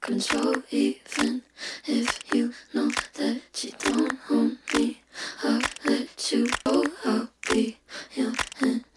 control, even if you know that you don't own me. I'll let you